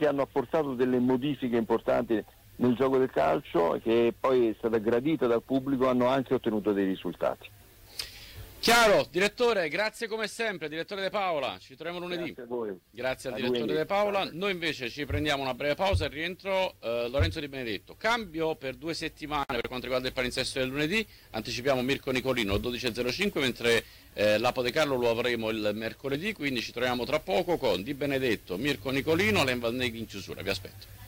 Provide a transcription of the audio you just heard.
hanno apportato delle modifiche importanti nel gioco del calcio, che poi è stata gradita dal pubblico, hanno anche ottenuto dei risultati. Chiaro, direttore, grazie come sempre, direttore De Paola, ci troviamo lunedì. Grazie a voi. Grazie al A direttore lunedì. De Paola. Noi invece ci prendiamo una breve pausa e rientro Lorenzo Di Benedetto. Cambio per 2 settimane per quanto riguarda il palinsesto del lunedì, anticipiamo Mirko Nicolino alle 12.05, mentre l'Apo De Carlo lo avremo il mercoledì, quindi ci troviamo tra poco con Di Benedetto, Mirko Nicolino, Alen Valneghi in chiusura. Vi aspetto.